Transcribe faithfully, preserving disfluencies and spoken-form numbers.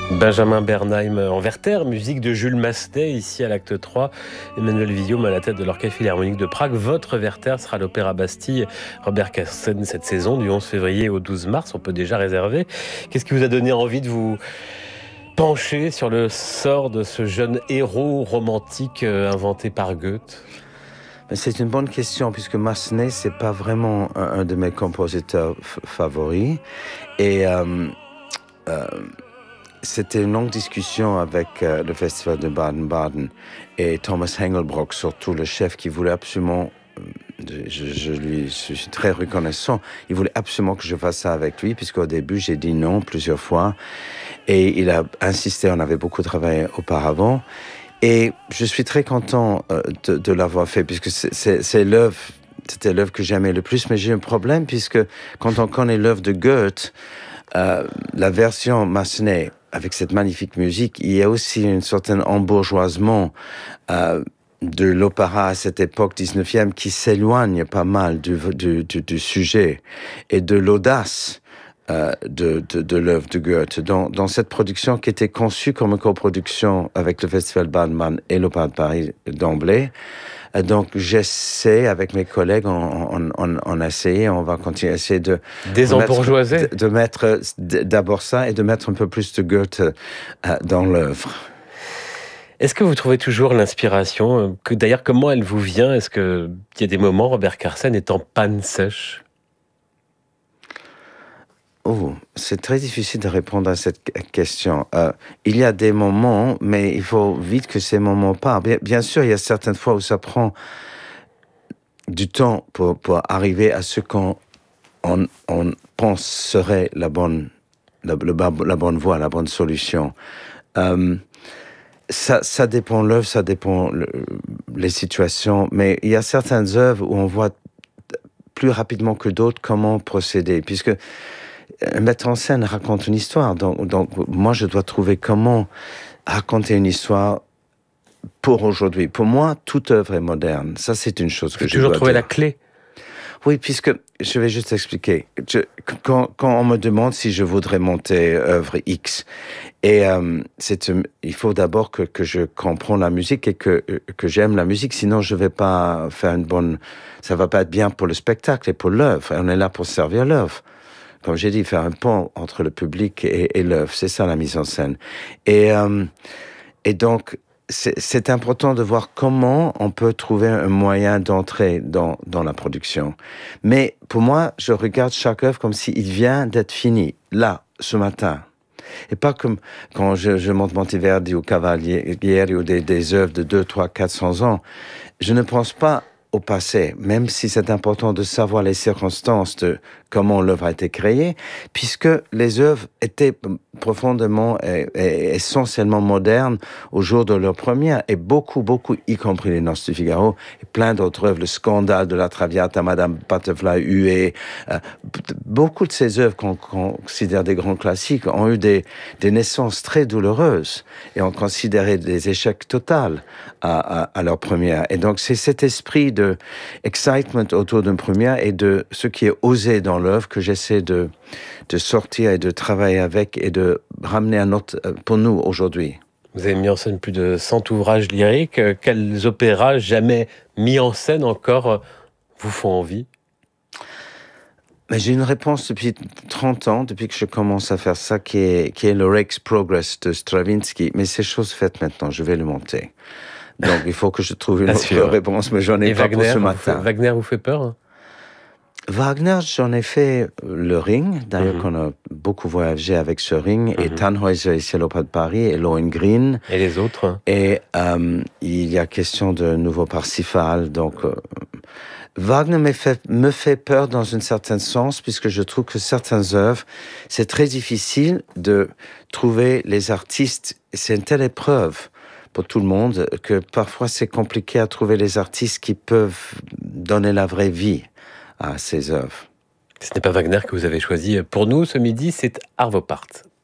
Benjamin Bernheim en Werther, musique de Jules Massenet, ici à l'acte trois. Emmanuel Villaume à la tête de l'Orchestre Philharmonique de Prague. Votre Werther sera à l'Opéra Bastille. Robert Carsen cette saison, du onze février au douze mars. On peut déjà réserver. Qu'est-ce qui vous a donné envie de vous pencher sur le sort de ce jeune héros romantique inventé par Goethe ? C'est une bonne question, puisque Massenet, c'est pas vraiment un, un de mes compositeurs f- favoris. Et euh, euh, c'était une longue discussion avec euh, le Festival de Baden-Baden et Thomas Hengelbrock, surtout le chef, qui voulait absolument, je, je lui suis très reconnaissant, il voulait absolument que je fasse ça avec lui, puisqu'au début, j'ai dit non plusieurs fois. Et il a insisté, on avait beaucoup travaillé auparavant. Et je suis très content euh, de, de l'avoir fait, puisque c'est, c'est, c'est l'œuvre, c'était l'œuvre que j'aimais le plus, mais j'ai un problème, puisque quand on connaît l'œuvre de Goethe, euh, la version Massenet, avec cette magnifique musique, il y a aussi un certain embourgeoisement euh, de l'opéra à cette époque dix-neuvième qui s'éloigne pas mal du, du, du, du sujet et de l'audace Euh, de, de, de l'œuvre de Goethe. Dans, dans cette production qui était conçue comme une coproduction avec le Festival Baden-Baden et l'Opéra de Paris d'emblée. Euh, donc j'essaie avec mes collègues, on, on, on, on a essayé, on va continuer à essayer de... Désembourgeoiser. De, de mettre d'abord ça et de mettre un peu plus de Goethe euh, dans l'œuvre. Est-ce que vous trouvez toujours l'inspiration que, d'ailleurs, comment elle vous vient ? Est-ce qu'il y a des moments, Robert Carsen est en panne sèche ? Oh, c'est très difficile de répondre à cette question. Euh, il y a des moments, mais il faut vite que ces moments partent. Bien, bien sûr, il y a certaines fois où ça prend du temps pour, pour arriver à ce qu'on on, on pense serait la bonne, la, le, la bonne voie, la bonne solution. Euh, ça, ça dépend l'œuvre, ça dépend le, les situations, mais il y a certaines œuvres où on voit plus rapidement que d'autres comment procéder, puisque un metteur en scène raconte une histoire, donc, donc moi je dois trouver comment raconter une histoire pour aujourd'hui. Pour moi, toute œuvre est moderne. Ça, c'est une chose que Faut je toujours dois trouver dire. la clé. Oui, puisque je vais juste expliquer. Je, quand, quand on me demande si je voudrais monter œuvre X, et euh, c'est, il faut d'abord que, que je comprends la musique et que, que j'aime la musique, sinon je vais pas faire une bonne... Ça va pas être bien pour le spectacle et pour l'œuvre. On est là pour servir l'œuvre. Comme j'ai dit, faire un pont entre le public et, et l'œuvre. C'est ça la mise en scène. Et, euh, et donc, c'est, c'est important de voir comment on peut trouver un moyen d'entrer dans, dans la production. Mais pour moi, je regarde chaque œuvre comme s'il vient d'être fini, là, ce matin. Et pas comme quand je, je monte Monteverdi ou Cavalieri ou des, des œuvres de deux, trois, quatre cents ans. Je ne pense pas au passé, même si c'est important de savoir les circonstances de comment l'œuvre a été créée, puisque les œuvres étaient profondément et, et essentiellement modernes au jour de leur première, et beaucoup, beaucoup, y compris les Noces de Figaro, et plein d'autres œuvres, le scandale de la Traviata, Madame Butterfly Huée, euh, beaucoup de ces œuvres qu'on, qu'on considère des grands classiques ont eu des, des naissances très douloureuses, et ont considéré des échecs totaux à, à, à leur première. Et donc c'est cet esprit de excitement autour d'une première et de ce qui est osé dans l'œuvre que j'essaie de, de sortir et de travailler avec et de ramener à notre, pour nous aujourd'hui. Vous avez mis en scène plus de cent ouvrages lyriques. Quels opéras jamais mis en scène encore vous font envie ? Mais j'ai une réponse depuis trente ans, depuis que je commence à faire ça, qui est, qui est le Rake's Progress de Stravinsky. Mais c'est chose faite maintenant, je vais le monter. Donc il faut que je trouve une autre réponse, mais j'en ai Et pas Wagner, pour ce vous matin. fait, Wagner vous fait peur ? Wagner, j'en ai fait le Ring, d'ailleurs mm-hmm. qu'on a beaucoup voyagé avec ce Ring, mm-hmm. et Tannhäuser ici à l'Opéra de Paris, et Lohengrin. Et les autres ? Et euh, il y a question de nouveau Parsifal, donc... Euh, Wagner me fait, me fait peur dans un certain sens, puisque je trouve que certaines œuvres, c'est très difficile de trouver les artistes, c'est une telle épreuve pour tout le monde, que parfois c'est compliqué à trouver les artistes qui peuvent donner la vraie vie à ces œuvres. Ce n'est pas Wagner que vous avez choisi pour nous ce midi, c'est Arvo Pärt.